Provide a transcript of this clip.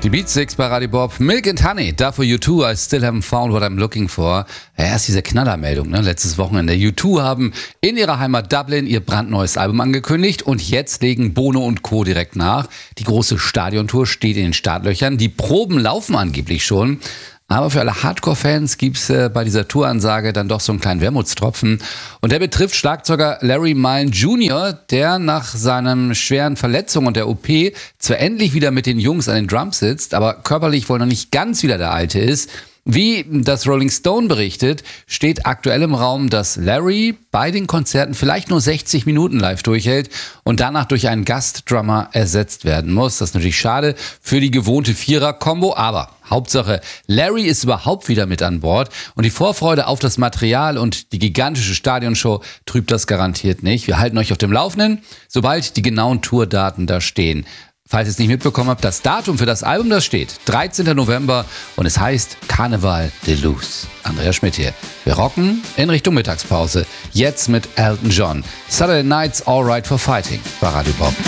Die Beat Six bei Radio Bob. Milk and Honey, dafür U2, I still haven't found what I'm looking for. Ja, erst diese Knallermeldung, Letztes Wochenende. U2 haben in ihrer Heimat Dublin ihr brandneues Album angekündigt und jetzt legen Bono und Co. direkt nach. Die große Stadiontour steht in den Startlöchern. Die Proben laufen angeblich schon. Aber für alle Hardcore-Fans gibt's bei dieser Touransage dann doch so einen kleinen Wermutstropfen. Und der betrifft Schlagzeuger Larry Mullen Jr., der nach seinen schweren Verletzungen und der OP zwar endlich wieder mit den Jungs an den Drums sitzt, aber körperlich wohl noch nicht ganz wieder der Alte ist. Wie das Rolling Stone berichtet, steht aktuell im Raum, dass Larry bei den Konzerten vielleicht nur 60 Minuten live durchhält und danach durch einen Gastdrummer ersetzt werden muss. Das ist natürlich schade für die gewohnte Vierer-Kombo, aber Hauptsache, Larry ist überhaupt wieder mit an Bord und die Vorfreude auf das Material und die gigantische Stadionshow trübt das garantiert nicht. Wir halten euch auf dem Laufenden, sobald die genauen Tourdaten da stehen. Falls ihr es nicht mitbekommen habt, das Datum für das Album, das steht 13. November und es heißt Carnival de Luz. Andreas Schmidt hier. Wir rocken in Richtung Mittagspause. Jetzt mit Elton John. Saturday Night's All Right for Fighting bei Radio Bob.